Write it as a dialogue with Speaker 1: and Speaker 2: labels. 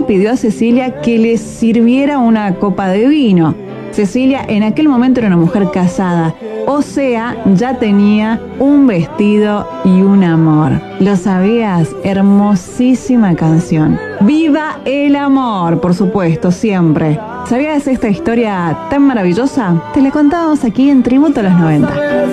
Speaker 1: pidió a Cecilia que le sirviera una copa de vino. Cecilia en aquel momento era una mujer casada, o sea, ya tenía un vestido y un amor. ¿Lo sabías? Hermosísima canción. ¡Viva el amor! Por supuesto, siempre. ¿Sabías esta historia tan maravillosa? Te la contábamos aquí en Tributo a los 90.